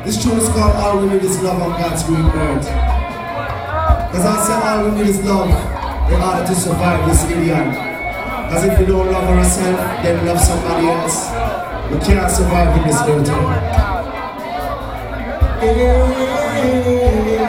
This tune is called All We Need Is Love on God's Green Earth. Because I say all we need is love in order to survive this idiot. As if we don't love ourselves, then love somebody else. We can't survive in this world.